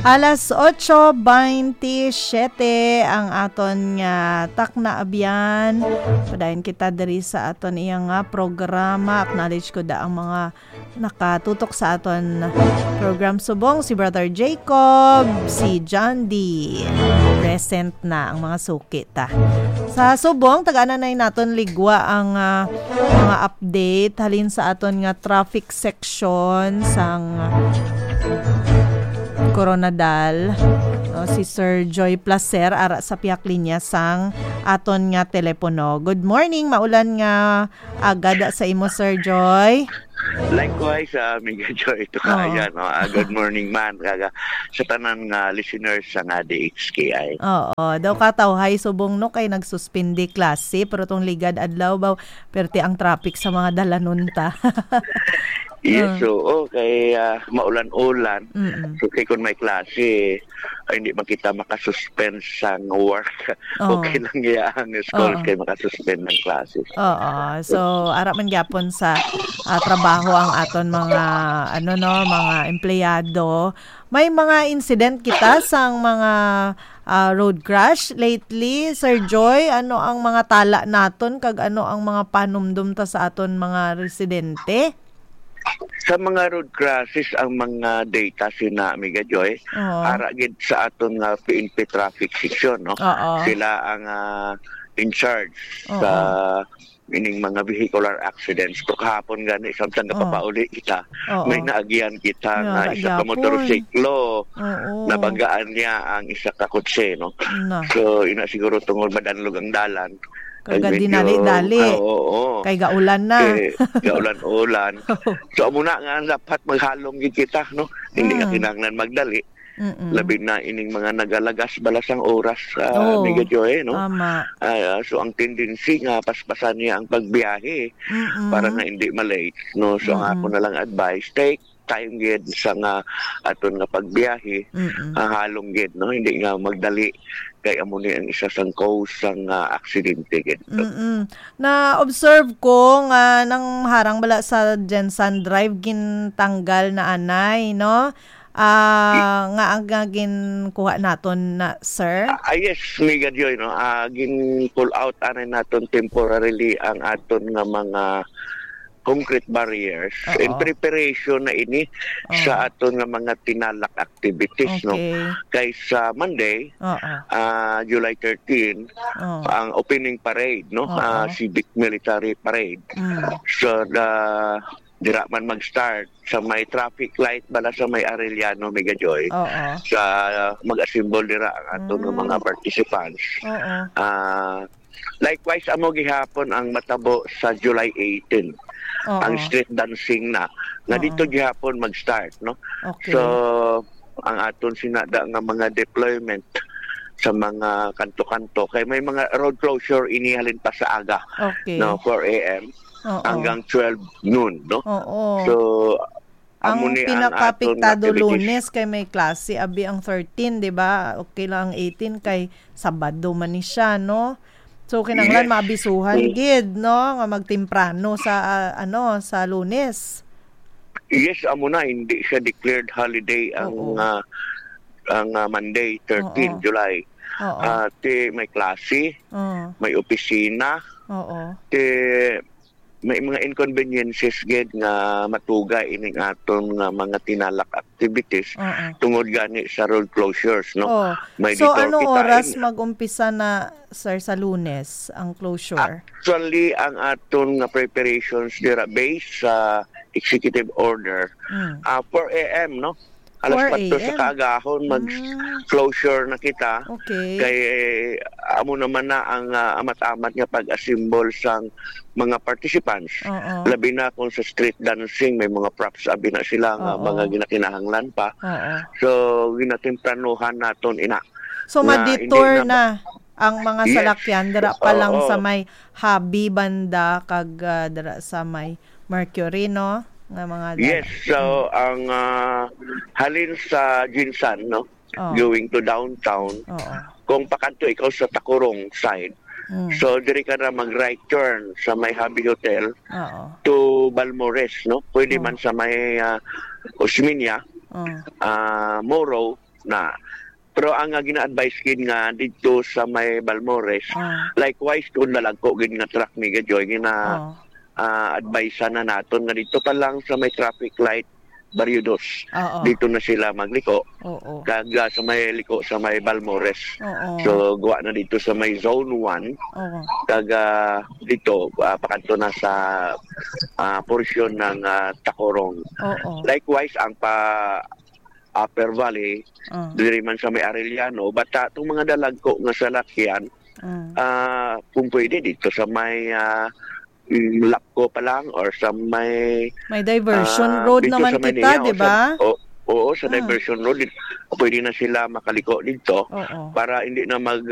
Alas 8:27 ang aton nga takna abyan. Padayon kita diri sa aton iyang programa. Acknowledge ko da ang mga nakatutok sa aton program subong. Si Brother Jacob, si John D. Present na ang mga suki ta. Sa subong, taga-anay naton ligwa ang mga update halin sa aton nga traffic section sang Coronadal. Si Sir Joy Placer ara sa piyak linya sang aton nga telepono. Good morning, maulan nga agad sa imo, Sir Joy. Likewise, Amiga Joy, ito kaya, no? Good morning man, kaga sa tanan nga listeners sa nga DHKI. Oo, daw katawhay subong no kay nagsuspindi klase, pero tong ligad adlaw baw, perti ang traffic sa mga dalanunta. Yes, so okay, maulan-ulan. So kay kung may klase, hindi makita makasuspend sa work. Okay lang ang school kay makasuspend ng klase. Oo, so ara man gyapon sa trabaho ang aton mga mga empleyado. May mga incident kita sang mga road crash lately, Sir Joy. Ano ang mga tala naton kag ano ang mga panumdum ta sa aton mga residente? Sa mga road crashes, ang mga data sina Amiga Joy, haragid sa aton nga PNP traffic section, no? Sila ang in charge sa ining mga vehicular accidents. Kung kahapon gani, samtang kapapauli kita, may naagian kita nga isa ka motorsiklo, nabanggaan niya ang isa ka kotse, no? So, ina siguro tungod madanlog ang dalan. Kagad dinali-dali. Kay gaulan na. Gaulan-ulan. So, muna nga dapat maghalong kita, no? Hindi ka kinanglan magdali. Labi na ining mga nagalagas balasang oras Amiga Joy, no? So, ang tendency nga, paspasan niya ang pagbiyahe para na hindi malate, no? So, ang ako na lang advice, take time gid sa nga aton nga pagbiyahe, halong gid, no? Hindi nga magdali kay amo ni ang isa sang cause sang aksidente gid. Na observe ko nga nang harang bala sa Jensen Drive gintanggal na anay, no? Nga ang ginkuha naton na, sir? Yes, Amiga Joy, no? Gin pull out anay naton temporarily ang aton nga mga concrete barriers in preparation na ini sa aton nga mga tinalak activities, no? Kay sa Monday, July 13, ang opening parade, no? Civic military parade. So dira man mag-start sa may traffic light bala sa may Arellano, Amiga Joy. Sa mag-assemble dira ang aton nga mga participants. Likewise, amo gihapon ang matabo sa July 18. Ang street dancing na dito gihapon mag-start, no? So ang aton sinada nga mga deployment sa mga kanto-kanto kay may mga road closure inihalin pa sa aga, no, 4 AM hanggang 12 noon, no? So ang pinaka-apektado Lunes kay may klase abi ang 13, di ba? Okay lang ang 18 kay Sabado man ni siya, no? So kinahanglan maabisuhan gid, no, nga magtemprano sa sa Lunes. Yes, amo na hindi siya declared holiday ang Monday 13 July. May klase, may opisina. May mga inconveniences gid nga matugay ining aton nga mga tinalak activities tungod gani sa road closures, no? May so anong oras mag-umpisa na, sir, sa Lunes ang closure? Actually, ang aton nga preparations dira based sa executive order 4 AM, no? Alas 4 sa kaagahon mag-closure na kita. Kay amo naman na ang amat-amat nga pag-assemble sang mga participants. Labi na kung sa street dancing may mga props abi na sila nga mga ginakinahanglan pa. So ginatimpranuhan naton ina. So ma-detour na ang mga salakyan dira pa lang sa may Habi banda kag dira sa may Mercury, no? Nga mga yes, so ang halin sa Jinsan, no? Going to downtown. Kung pakanto ikaw sa Takurong side, so diri ka na mag-right turn sa may Habi Hotel to Balmores, no? Pwede man sa may Osminia, Moro, na. Pero ang gina-advise gid nga dito sa may Balmores, likewise kung nalagko gid nga truck ni Gajoy, advise na naton nga dito pa lang sa may traffic light Barrio 2. Dito na sila magliko. Kag sa may liko sa may Balmores. So gawa na dito sa may zone 1. Kag dito pakanto na sa porsyon ng Tacorong. Likewise ang Upper Valley, diri man sa may Arellano, bata itong mga dalagko nga salakyan, kung pwede dito sa may Lapco pa lang or sa may diversion road naman kita, di ba? Oo, sa diversion road pwede na sila makaliko dito para hindi na